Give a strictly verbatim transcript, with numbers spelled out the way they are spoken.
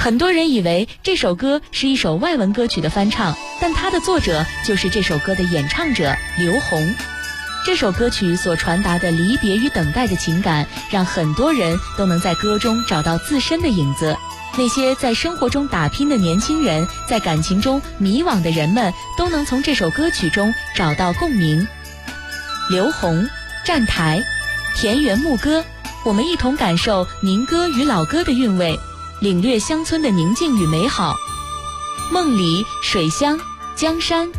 很多人以为这首歌是一首外文歌曲的翻唱，但它的作者就是这首歌的演唱者刘宏。这首歌曲所传达的离别与等待的情感，让很多人都能在歌中找到自身的影子。那些在生活中打拼的年轻人，在感情中迷惘的人们，都能从这首歌曲中找到共鸣。刘宏，站台，田园牧歌，我们一同感受民歌与老歌的韵味，领略乡村的宁静与美好。梦里、水乡、江山、